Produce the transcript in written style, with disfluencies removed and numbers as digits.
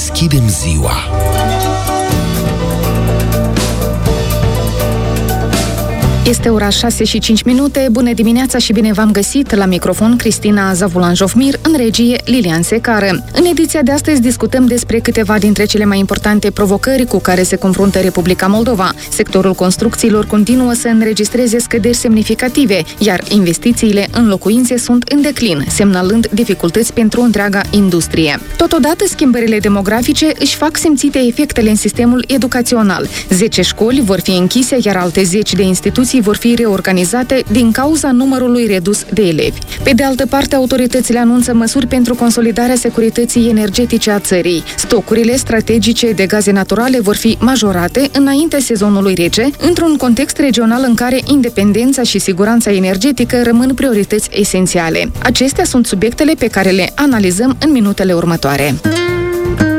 deschidem ziua. Este ora 6:05. Bună dimineața și bine v-am găsit! La microfon Cristina Zavulan-Jofmir, în regie Lilian Secară. În ediția de astăzi discutăm despre câteva dintre cele mai importante provocări cu care se confruntă Republica Moldova. Sectorul construcțiilor continuă să înregistreze scăderi semnificative, iar investițiile în locuințe sunt în declin, semnalând dificultăți pentru întreaga industrie. Totodată, schimbările demografice își fac simțite efectele în sistemul educațional. 10 școli vor fi închise, iar alte 10 de instituții vor fi reorganizate din cauza numărului redus de elevi. Pe de altă parte, autoritățile anunță măsuri pentru consolidarea securității energetice a țării. Stocurile strategice de gaze naturale vor fi majorate înaintea sezonului rece, într-un context regional în care independența și siguranța energetică rămân priorități esențiale. Acestea sunt subiectele pe care le analizăm în minutele următoare.